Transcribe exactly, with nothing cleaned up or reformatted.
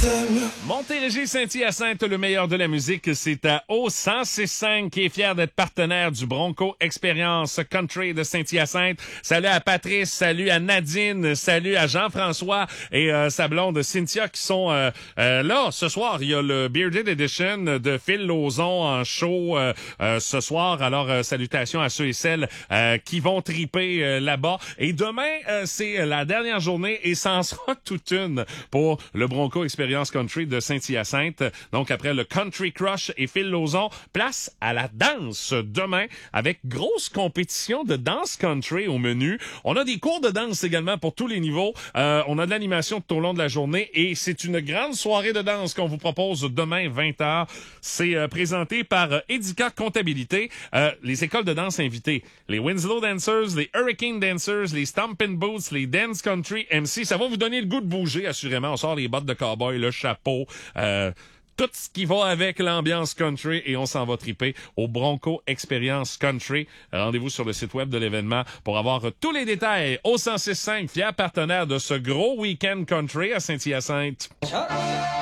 Montérégie Saint-Hyacinthe, le meilleur de la musique, c'est à O cent six cinq qui est fier d'être partenaire du Bronco Expérience Country de Saint-Hyacinthe. Salut à Patrice, salut à Nadine, salut à Jean-François et euh, sa blonde Cynthia qui sont euh, euh, là ce soir. Il y a le Bearded Edition de Phil Lauzon en show euh, euh, ce soir. Alors euh, salutations à ceux et celles euh, qui vont triper euh, là-bas. Et demain, euh, c'est la dernière journée et ça en sera toute une pour le Bronco Expérience Country de Saint-Hyacinthe. Donc, après le Country Crush et Phil Lauzon, place à la danse demain avec grosse compétition de danse country au menu. On a des cours de danse également pour tous les niveaux. Euh, on a de l'animation tout au long de la journée et c'est une grande soirée de danse qu'on vous propose demain vingt heures. C'est euh, présenté par euh, Edica Comptabilité. Euh, les écoles de danse invitées, les Winslow Dancers, les Hurricane Dancers, les Stompin' Boots, les Dance Country M C. Ça va vous donner le goût de bouger, assurément. On sort les bottes de cowboy, le chapeau, euh, tout ce qui va avec l'ambiance country et on s'en va triper au Bronco Expérience Country. Rendez-vous sur le site web de l'événement pour avoir tous les détails. O cent six cinq, fier partenaire de ce gros week-end country à Saint-Hyacinthe.